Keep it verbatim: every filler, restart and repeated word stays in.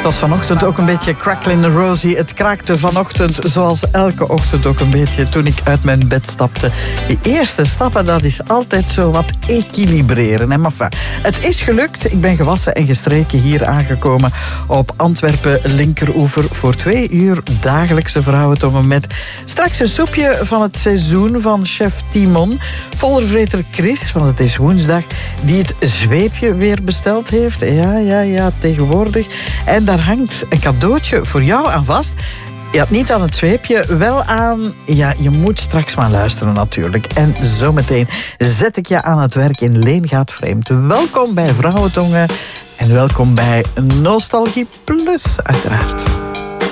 was vanochtend ook een beetje Cracklin' Rosie. Het kraakte vanochtend zoals elke ochtend ook een beetje toen ik uit mijn bed stapte. Die eerste stappen, dat is altijd zo wat equilibreren. Hè? Maar enfin, het is gelukt. Ik ben gewassen en gestreken hier aangekomen op Antwerpen Linkeroever voor twee uur dagelijkse vrouwentongen met straks een soepje van het seizoen van chef Timon. Vollervreter Chris, want het is woensdag, die het zweepje weer besteld heeft. Ja, ja, ja, tegenwoordig. En daar hangt een cadeautje voor jou aan vast. Ja, niet aan het zweepje, wel aan... Ja, je moet straks maar luisteren natuurlijk. En zometeen zet ik je aan het werk in Leen gaat vreemd. Welkom bij Vrouwentongen en welkom bij Nostalgie Plus, uiteraard.